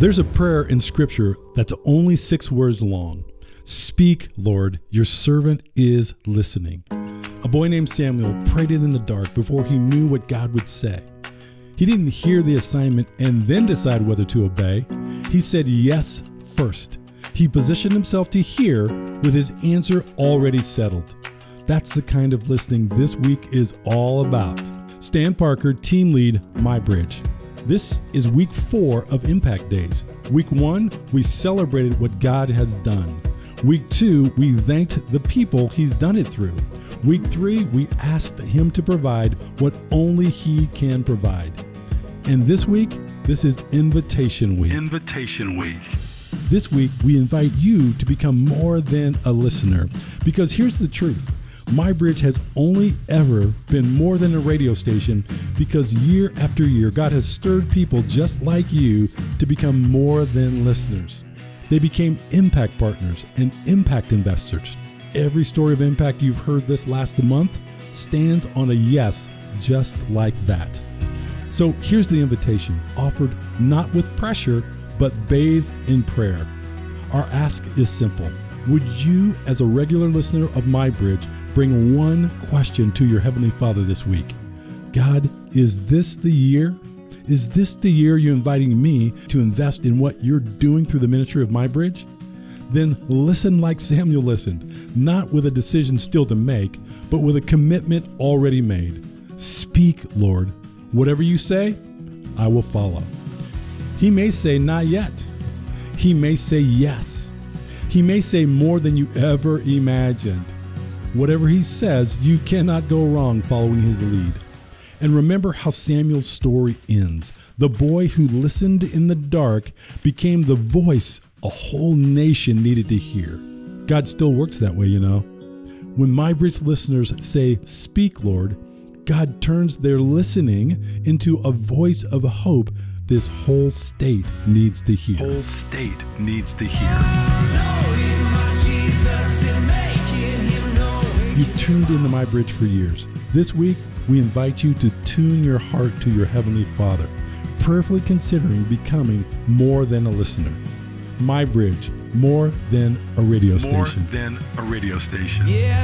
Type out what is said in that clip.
There's a prayer in Scripture that's only 6 words long. Speak, Lord, your servant is listening. A boy named Samuel prayed it in the dark before he knew what God would say. He didn't hear the assignment and then decide whether to obey. He said yes first. He positioned himself to hear with his answer already settled. That's the kind of listening this week is all about. Stan Parker, team lead, MyBridge. This is week 4 of Impact Days. Week 1, we celebrated what God has done. Week 2, we thanked the people he's done it through. Week 3, we asked him to provide what only he can provide. And this week, this is Invitation Week. Invitation Week. This week, we invite you to become more than a listener. Because here's the truth. MyBridge has only ever been more than a radio station because year after year, God has stirred people just like you to become more than listeners. They became impact partners and impact investors. Every story of impact you've heard this last month stands on a yes just like that. So here's the invitation, offered not with pressure, but bathed in prayer. Our ask is simple. Would you, as a regular listener of MyBridge, bring one question to your Heavenly Father this week? God, is this the year? Is this the year you're inviting me to invest in what you're doing through the ministry of MyBridge? Then listen like Samuel listened, not with a decision still to make, but with a commitment already made. Speak, Lord. Whatever you say, I will follow. He may say not yet. He may say yes. He may say more than you ever imagined. Whatever he says, you cannot go wrong following his lead. And remember how Samuel's story ends. The boy who listened in the dark became the voice a whole nation needed to hear. God still works that way, you know. When MyBridge listeners say, "Speak, Lord," God turns their listening into a voice of hope this whole state needs to hear. Whole state needs to hear. You've tuned into MyBridge for years. This week, we invite you to tune your heart to your Heavenly Father, prayerfully considering becoming more than a listener. MyBridge, more than a radio station. More than a radio station. Yeah.